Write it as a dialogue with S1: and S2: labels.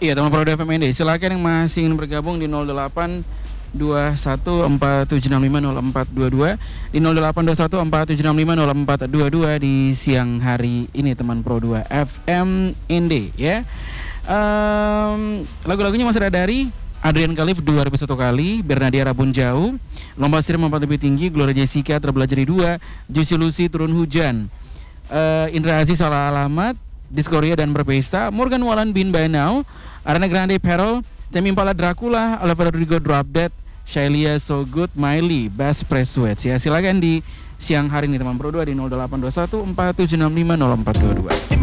S1: Iya teman Pro FMND, silakan yang masih ingin bergabung di 08 2147650422 di 082147650422 di siang hari ini teman Pro 2 FM Inde ya. Lagu-lagunya masih ada dari Adrian Khalif 2001 kali, Bernadia Rabun Jauh, Lomba Sirip Mempat Lebih Tinggi, Gloria Jessica Terbelajar di 2, Juicy Lucy Turun Hujan, Indra Aziz Salah Alamat, Diskoria dan Berpesta, Morgan Wallen Bin By Now, Ariana Grande Peril, Temi Impala Dracula, Olivia Rodrigo Drop Dead, Shailia So Good, Miley, Best Press Sweats ya. Silakan di siang hari ini teman Pro 2 di 0821 4765 0422.